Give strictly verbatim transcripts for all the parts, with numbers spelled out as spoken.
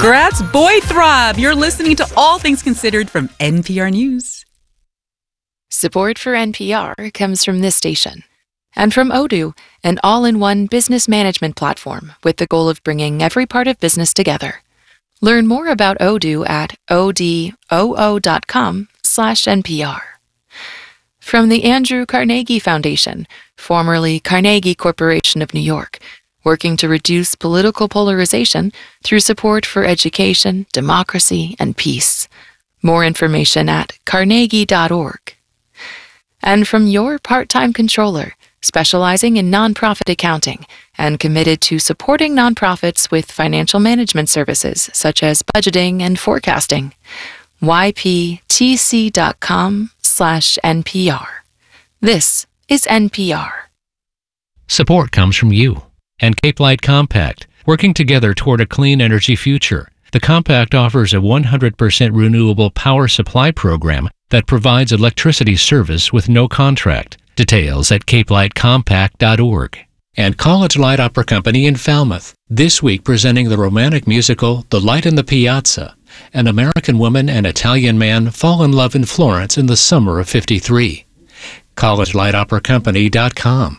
Congrats, Boy Throb! You're listening to All Things Considered from N P R News. Support for N P R comes from this station and from Odoo, an all-in-one business management platform with the goal of bringing every part of business together. Learn more about Odoo at odoo.com slash NPR. From the Andrew Carnegie Foundation, formerly Carnegie Corporation of New York, working to reduce political polarization through support for education, democracy, and peace. More information at carnegie dot org. And from your part-time controller, specializing in nonprofit accounting and committed to supporting nonprofits with financial management services such as budgeting and forecasting. y p t c dot com slash N P R. This is N P R. Support comes from you and Cape Light Compact, working together toward a clean energy future. The Compact offers a one hundred percent renewable power supply program that provides electricity service with no contract. Details at cape light compact dot org. And College Light Opera Company in Falmouth, this week presenting the romantic musical The Light in the Piazza. An American woman and Italian man fall in love in Florence in the summer of fifty-three. college light opera company dot com.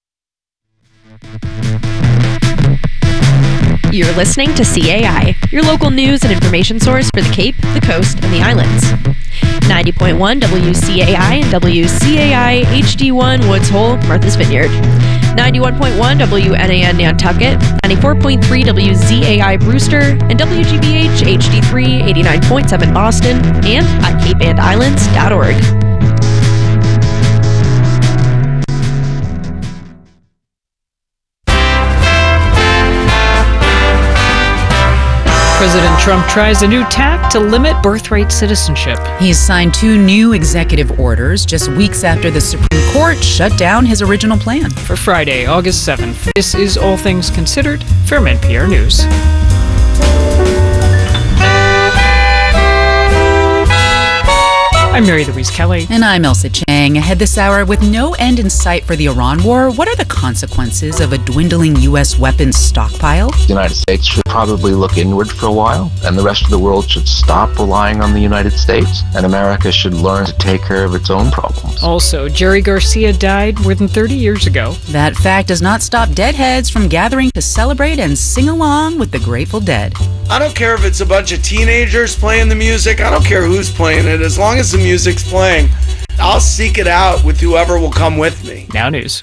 You're listening to C A I, your local news and information source for the Cape, the Coast, and the Islands. ninety point one W C A I and W C A I H D one Woods Hole, Martha's Vineyard. ninety-one point one W N A N Nantucket, ninety-four point three W Z A I Brewster, and W G B H H D three eighty-nine point seven Boston, and at cape and islands dot org. President Trump tries a new tack to limit birthright citizenship. He's signed two new executive orders just weeks after the Supreme Court shut down his original plan. For Friday, August seventh, this is All Things Considered from N P R News. I'm Mary Louise Kelly. And I'm Elsa Chang. Ahead this hour, with no end in sight for the Iran war, what are the consequences of a dwindling U S weapons stockpile? The United States should probably look inward for a while, and the rest of the world should stop relying on the United States, and America should learn to take care of its own problems. Also, Jerry Garcia died more than thirty years ago. That fact does not stop deadheads from gathering to celebrate and sing along with the Grateful Dead. I don't care if it's a bunch of teenagers playing the music. I don't care who's playing it. As long as the music's playing, I'll seek it out with whoever will come with me. Now news.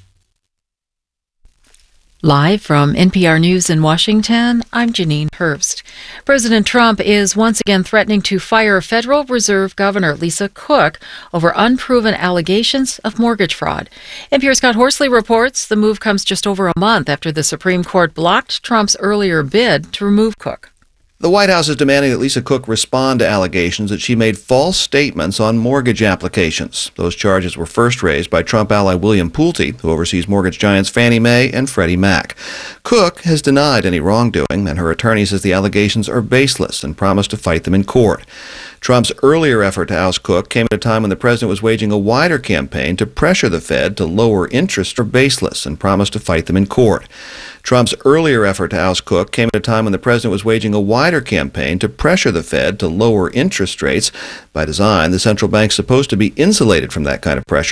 Live from N P R News in Washington, I'm Janine Herbst. President Trump is once again threatening to fire Federal Reserve Governor Lisa Cook over unproven allegations of mortgage fraud. N P R's Scott Horsley reports the move comes just over a month after the Supreme Court blocked Trump's earlier bid to remove Cook. The White House is demanding that Lisa Cook respond to allegations that she made false statements on mortgage applications. Those charges were first raised by Trump ally William Pulte, who oversees mortgage giants Fannie Mae and Freddie Mac. Cook has denied any wrongdoing, and her attorney says the allegations are baseless and promised to fight them in court. Trump's earlier effort to oust Cook came at a time when the president was waging a wider campaign to pressure the Fed to lower interest are baseless and promised to fight them in court. Trump's earlier effort to oust Cook came at a time when the president was waging a wider campaign to pressure the Fed to lower interest rates. By design, the central bank's supposed to be insulated from that kind of pressure.